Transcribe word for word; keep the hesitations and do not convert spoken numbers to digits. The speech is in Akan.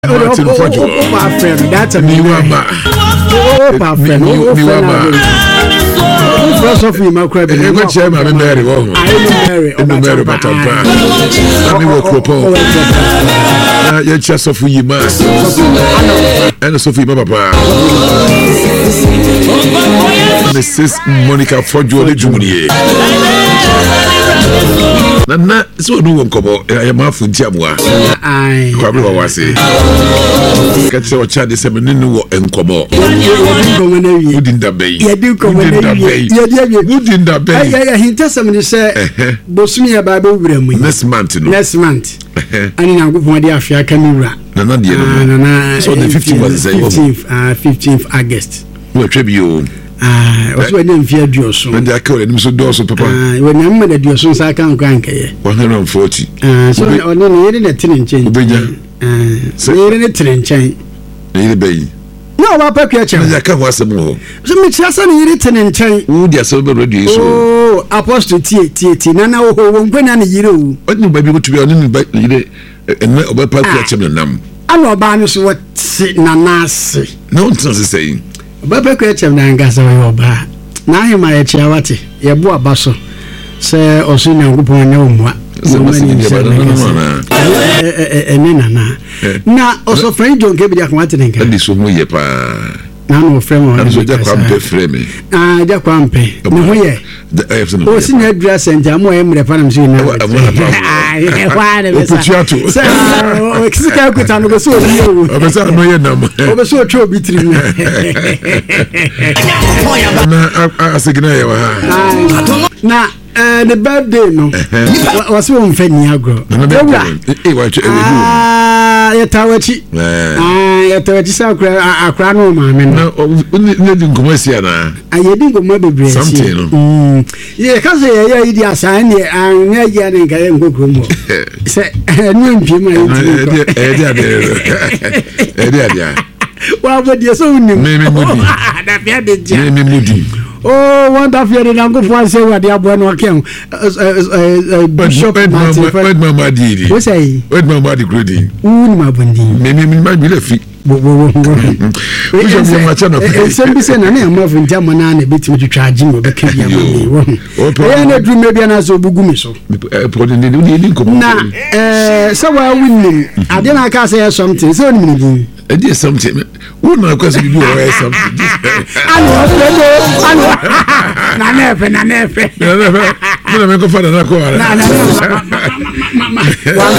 Martin Fojo. Oh, my friend, that's a new one. Oh, my friend, oh, friend. First of all, my crab, I'm going to share my Mary. I'm Mary, I'm Mary, but I'm bad. I'm going to go. You're just a free mass. And a Sophie, Papa. Missus Monica Fojo, the Junior. Nana, so no one come out. I am half in Jamwa. I probably was it. Catch your child is a minute and come out. Who didn't that bay? You do come in that bay. Who didn't that bay? Yeah, he tells somebody say, Bosmia Bible next month. Next month. And now go for the Afia Camera. Nana, Nana, so the fifteenth was the fifteenth, uh, fifteenth August. What tribute? Ah, what's when you fear Dioso? And they are calling him so dorsal, Papa. When I'm with the Diosons, I can't grant one hundred forty. Ah, so I don't need a tin change. So you're in a tin change. Need a bay. No, my papa, I can't watch some more. So much as I need a tin change. Oh, dear, so ready. Oh, Apostle T T T. Nana, who went on a year. What new baby to be on in the and not about Papa Num. I know about what Nana say. No one's saying. Baba kwetchem na ngasa we oba na ahema ya chiawate ye bo abaso se osu nyankopon na omwa ene nana na oso friend John ke bi akwate nka ndi so mu ye pa na no friend mo na so ja kwa mpe frame ah ja kwa mpe ne ho ye o si na adura center mo ye mre pa na msi na ah ye kwa de besa so o kisika kuta no so obi o o besa no ye nam o besa o twa obi tiri mu na asigna ye wa na Uh, the birthday no was one funny agro. Eh, watch it. Ah, ya tawachi. Ah, ya tawachi sa akra akra no ma me no. No, din ko masia na. Aye din ko ma bebre. Something no. Mm. Ye ka se ya ya idi asan ne an ya ya ne ka ye ngokro mo. Se no mpie ma yi. Eh, dia dia. Eh, dia dia. Wa bo dia so nim. Me me mudi. Da bia de dia. Me me mudi. Oh, wonderful! And I'm going to say what they are going to do. Bishop Martin, what Mama did? What say? What Mama did? Who my bundi? Maybe me might be the feet. Which of your maternal? Somebody said, "I am moving German and a bit to charge him with a key." I do maybe an answer Bugumiso. Putting the new income. Now, so I winning. I didn't like I say something. So, I did something. Who knows because you do something? I know, I know. Na never, na never. Na never. Na never go for the na ko. Na na.